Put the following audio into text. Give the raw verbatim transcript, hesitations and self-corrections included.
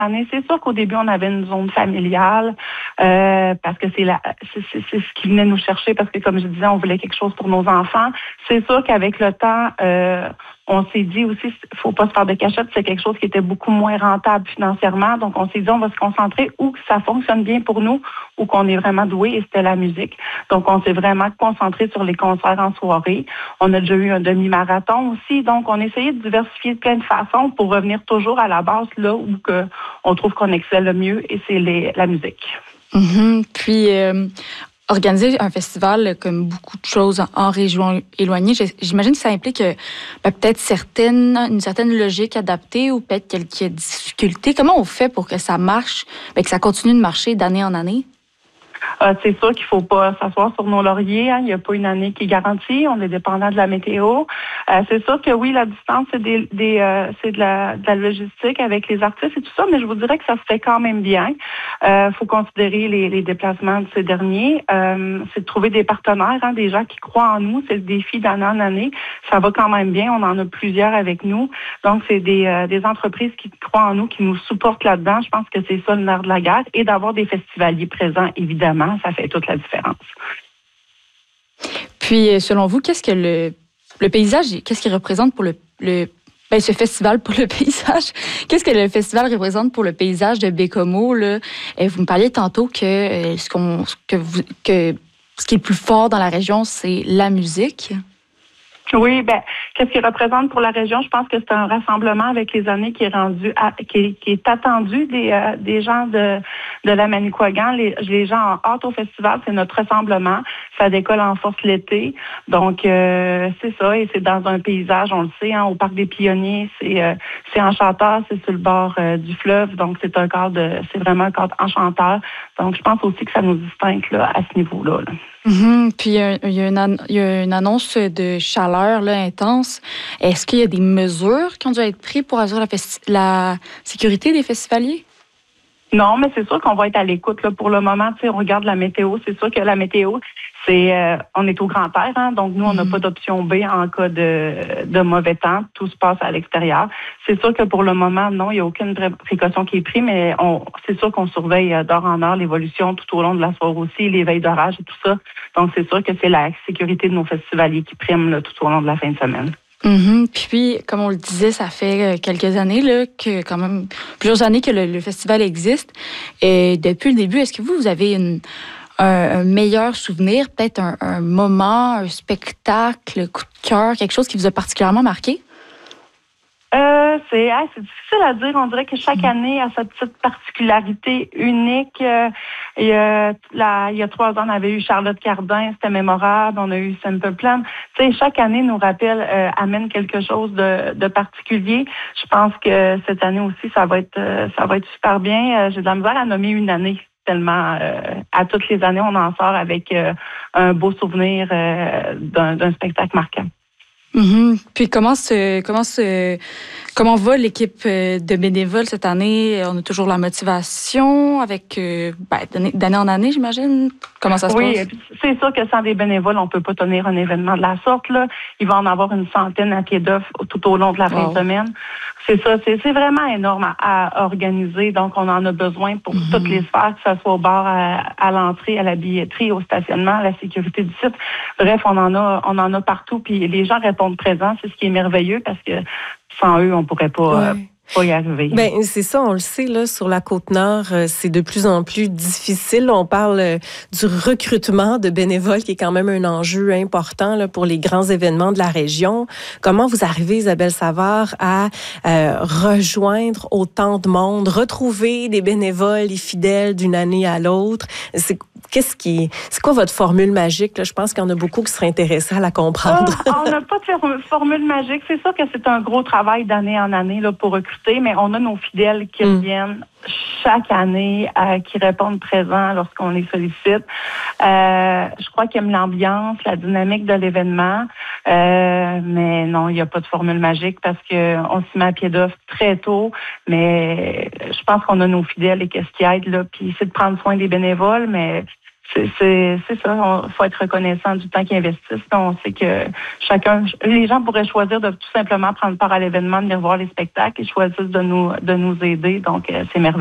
année. C'est sûr qu'au début, on avait une zone familiale euh, parce que c'est, la, c'est, c'est, c'est ce qui venait nous chercher parce que, comme je disais, on voulait quelque chose pour nos enfants. C'est sûr qu'avec le temps, euh, on s'est dit aussi, il faut pas se faire de cachette, c'est quelque chose qui était beaucoup moins rentable financièrement. Donc, on s'est dit, on va se concentrer où ça fonctionne bien pour nous, où qu'on est vraiment doué, et c'était la musique. Donc, on s'est vraiment concentré sur les concerts en soirée. On a déjà eu un demi-marathon aussi. Donc, on a essayé de diversifier de plein de façons pour revenir toujours à la base, là où que on trouve qu'on excelle le mieux, et c'est les, la musique. Mm-hmm. Puis, euh, organiser un festival comme beaucoup de choses en région éloignée, j'imagine que ça implique euh, ben, peut-être certaines, une certaine logique adaptée ou peut-être quelques difficultés. Comment on fait pour que ça marche, ben, que ça continue de marcher d'année en année? Euh, c'est sûr qu'il faut pas s'asseoir sur nos lauriers. Hein. Il n'y a pas une année qui est garantie. On est dépendant de la météo. Euh, c'est sûr que oui, la distance, c'est, des, des, euh, c'est de, la, de la logistique avec les artistes et tout ça, mais je vous dirais que ça se fait quand même bien. Il euh, faut considérer les, les déplacements de ces derniers. Euh, c'est de trouver des partenaires, hein, des gens qui croient en nous. C'est le défi d'année en année. Ça va quand même bien. On en a plusieurs avec nous. Donc, c'est des, euh, des entreprises qui croient en nous, qui nous supportent là-dedans. Je pense que c'est ça le nerf de la guerre. Et d'avoir des festivaliers présents, évidemment, ça fait toute la différence. Puis, selon vous, qu'est-ce que le, le paysage, qu'est-ce qu'il représente pour le, le ben, ce festival pour le paysage? Qu'est-ce que le festival représente pour le paysage de Baie-Comeau, là? Et vous me parliez tantôt que ce, qu'on, que, vous, que ce qui est le plus fort dans la région, c'est la musique. Oui, ben, qu'est-ce qu'il représente pour la région? Je pense que c'est un rassemblement avec les années qui est rendu, à, qui, qui est attendu des, euh, des gens de, de la Manicouagan. Les, les gens en hâte au festival, c'est notre rassemblement. Ça décolle en force l'été. Donc, euh, c'est ça. Et c'est dans un paysage, on le sait, hein, au Parc des Pionniers. C'est, euh, c'est enchanteur, c'est sur le bord euh, du fleuve. Donc, c'est un cadre de, c'est vraiment un cadre enchanteur. Donc, je pense aussi que ça nous distingue, là, à ce niveau-là, là. Mm-hmm. Puis, il y, a, il, y a une, il y a une annonce de chaleur là, intense. Est-ce qu'il y a des mesures qui ont dû être prises pour assurer la, festi- la sécurité des festivaliers? Non, mais c'est sûr qu'on va être à l'écoute. Là. Pour le moment, tu sais, on regarde la météo. C'est sûr que la météo, c'est euh, on est au grand air, hein, donc nous, on n'a mm-hmm. pas d'option B en cas de, de mauvais temps. Tout se passe à l'extérieur. C'est sûr que pour le moment, non, il n'y a aucune précaution qui est prise, mais on, c'est sûr qu'on surveille d'heure en heure l'évolution tout au long de la soirée aussi, les veilles d'orage et tout ça. Donc, c'est sûr que c'est la sécurité de nos festivaliers qui prime là, tout au long de la fin de semaine. Mm-hmm. Puis, comme on le disait, ça fait quelques années, là, que quand même plusieurs années que le, le festival existe. Et depuis le début, est-ce que vous, vous avez une, un, un meilleur souvenir, peut-être un, un moment, un spectacle, coup de cœur, quelque chose qui vous a particulièrement marqué? Euh, c'est, hey, c'est difficile à dire. On dirait que chaque année a sa petite particularité unique. Euh, et, euh, la, il y a trois ans, on avait eu Charlotte Cardin, c'était mémorable. On a eu Simple Plan. Tu sais, chaque année nous rappelle, euh, amène quelque chose de, de particulier. Je pense que cette année aussi, ça va être, euh, ça va être super bien. Euh, j'ai de la misère à nommer une année. Tellement, euh, à toutes les années, on en sort avec euh, un beau souvenir euh, d'un, d'un spectacle marquant. Mm-hmm. Puis comment se, comment se, comment va l'équipe de bénévoles cette année? On a toujours la motivation avec euh, ben, d'année en année, j'imagine. Comment ça se oui, passe? Oui, c'est sûr que sans des bénévoles, on peut pas tenir un événement de la sorte. Là. Il va en avoir une centaine à pied d'œuvre tout au long de la fin wow. de semaine. C'est ça, c'est, c'est vraiment énorme à, à organiser. Donc, on en a besoin pour mm-hmm. toutes les sphères, que ce soit au bar, à, à l'entrée, à la billetterie, au stationnement, à la sécurité du site. Bref, on en a, on en a partout. Puis les gens répondent présents. C'est ce qui est merveilleux parce que sans eux, on pourrait pas. Ouais. Euh, Pas y arriver. Ben, c'est ça, on le sait, là, sur la Côte-Nord, c'est de plus en plus difficile. On parle du recrutement de bénévoles qui est quand même un enjeu important là, pour les grands événements de la région. Comment vous arrivez, Isabelle Savard, à euh, rejoindre autant de monde, retrouver des bénévoles et fidèles d'une année à l'autre? C'est Qu'est-ce qui, c'est quoi votre formule magique? Là? Je pense qu'il y en a beaucoup qui seraient intéressés à la comprendre. Oh, on n'a pas de formule magique. C'est sûr que c'est un gros travail d'année en année là, pour recruter, mais on a nos fidèles qui mm. reviennent chaque année, euh, qui répondent présents lorsqu'on les sollicite. Euh, je crois qu'ils aiment l'ambiance, la dynamique de l'événement, euh, mais non, il n'y a pas de formule magique parce qu'on se met à pied d'œuvre très tôt, mais je pense qu'on a nos fidèles et qu'est-ce qui aide, là, puis c'est de prendre soin des bénévoles, mais c'est, c'est, c'est ça. Il faut être reconnaissant du temps qu'ils investissent. On sait que chacun, les gens pourraient choisir de tout simplement prendre part à l'événement, de venir voir les spectacles et choisissent de nous, de nous aider. Donc, c'est merveilleux.